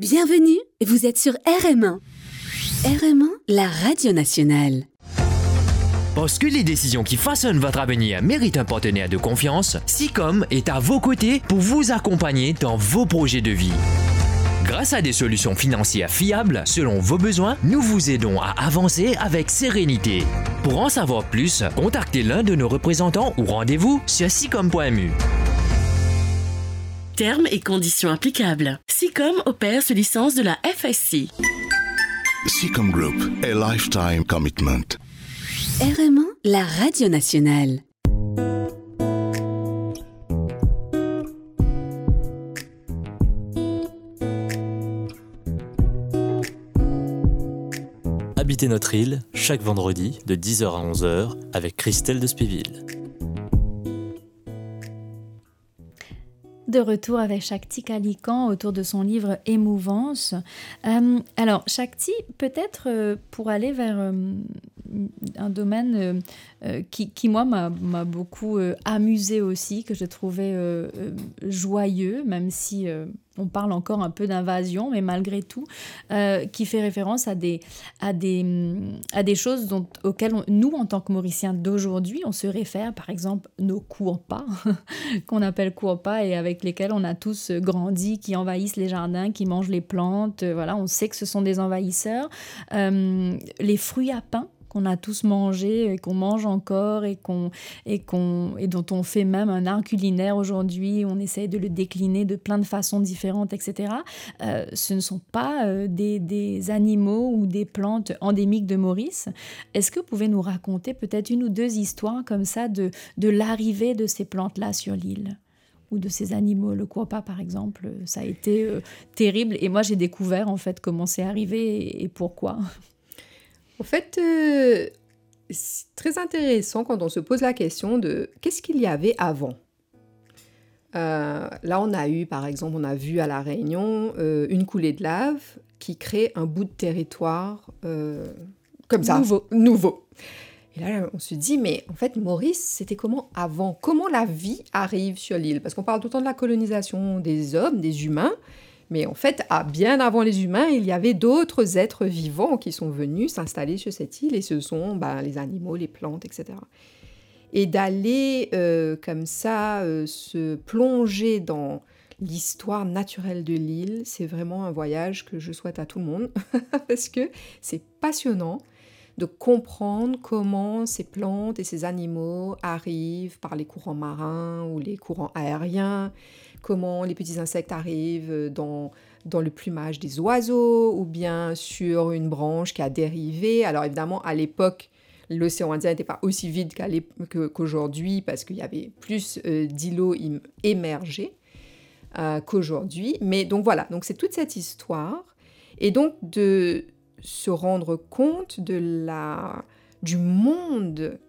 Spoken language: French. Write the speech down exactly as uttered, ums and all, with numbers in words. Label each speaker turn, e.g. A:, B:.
A: Bienvenue, vous êtes sur R M un. R M un, la radio nationale.
B: Parce que les décisions qui façonnent votre avenir méritent un partenaire de confiance, Sicom est à vos côtés pour vous accompagner dans vos projets de vie. Grâce à des solutions financières fiables, selon vos besoins, nous vous aidons à avancer avec sérénité. Pour en savoir plus, contactez l'un de nos représentants ou rendez-vous sur sicom point m u.
C: Termes et conditions applicables. Sicom opère sous licence de la F S C.
D: Sicom Group, a lifetime commitment.
A: R M un, la radio nationale.
E: Habitez notre île, chaque vendredi de dix heures à onze heures avec Christelle de Spéville.
F: De retour avec Shakti Kalikan autour de son livre Émouvance. Euh, alors, Shakti, peut-être euh, pour aller vers euh, un domaine euh, euh, qui, qui, moi, m'a, m'a beaucoup euh, amusé aussi, que je trouvais euh, euh, joyeux, même si euh, on parle encore un peu d'invasion, mais malgré tout, euh, qui fait référence à des, à des, à des choses dont, auxquelles on, nous, en tant que Mauriciens d'aujourd'hui, on se réfère, par exemple, nos cours-pas, qu'on appelle cours-pas et avec lesquels on a tous grandi, qui envahissent les jardins, qui mangent les plantes. Voilà, on sait que ce sont des envahisseurs. Euh, les fruits à pain qu'on a tous mangés et qu'on mange encore et, qu'on, et, qu'on, et dont on fait même un art culinaire aujourd'hui. On essaye de le décliner de plein de façons différentes, et cetera. Euh, ce ne sont pas euh, des, des animaux ou des plantes endémiques de Maurice. Est-ce que vous pouvez nous raconter peut-être une ou deux histoires comme ça de, de l'arrivée de ces plantes-là sur l'île ? Ou de ces animaux, le courpa par exemple, ça a été euh, terrible. Et moi, j'ai découvert en fait comment c'est arrivé et, et pourquoi.
G: En fait, euh, c'est très intéressant quand on se pose la question de qu'est-ce qu'il y avait avant. Euh, là, on a eu, par exemple, on a vu à La Réunion euh, une coulée de lave qui crée un bout de territoire euh, comme ça,
F: nouveau.
G: nouveau. Et là, on se dit, mais en fait, Maurice, c'était comment avant ? Comment la vie arrive sur l'île ? Parce qu'on parle tout le temps de la colonisation des hommes, des humains, mais en fait, à bien avant les humains, il y avait d'autres êtres vivants qui sont venus s'installer sur cette île, et ce sont ben, les animaux, les plantes, et cetera. Et d'aller euh, comme ça euh, se plonger dans l'histoire naturelle de l'île, c'est vraiment un voyage que je souhaite à tout le monde, parce que c'est passionnant de comprendre comment ces plantes et ces animaux arrivent par les courants marins ou les courants aériens, comment les petits insectes arrivent dans, dans le plumage des oiseaux ou bien sur une branche qui a dérivé. Alors évidemment, à l'époque, l'océan Indien n'était pas aussi vide qu'à qu'aujourd'hui parce qu'il y avait plus euh, d'îlots im- émergés euh, qu'aujourd'hui. Mais donc voilà, donc c'est toute cette histoire. Et donc de se rendre compte de la, du monde